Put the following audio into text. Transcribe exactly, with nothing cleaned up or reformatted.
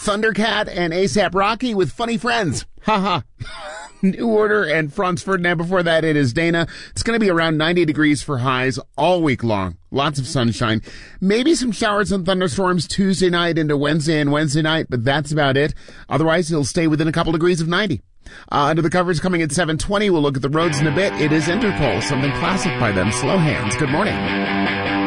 Thundercat and ASAP Rocky with Funny Friends. Haha. New Order and Franz Ferdinand. Before that, it is Dana. It's going to be around ninety degrees for highs all week long. Lots of sunshine. Maybe some showers and thunderstorms Tuesday night into Wednesday and Wednesday night, but that's about it. Otherwise, it'll stay within a couple degrees of ninety. Uh, under the covers coming at seven twenty, we'll look at the roads in a bit. It is Interpol, something classic by them, Slow Hands. Good morning.